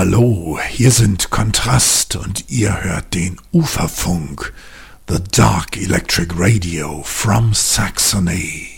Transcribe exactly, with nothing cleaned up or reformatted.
Hallo, hier sind Kontrast und ihr hört den Uferfunk, The Dark Electric Radio from Saxony.